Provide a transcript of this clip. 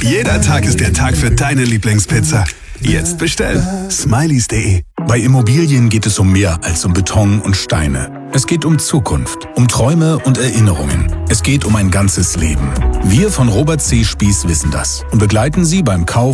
Jeder Tag ist der Tag für deine Lieblingspizza. Jetzt bestellen. Smileys.de. Bei Immobilien geht es um mehr als um Beton und Steine. Es geht um Zukunft, um Träume und Erinnerungen. Es geht um ein ganzes Leben. Wir von Robert C. Spieß wissen das und begleiten Sie beim Kauf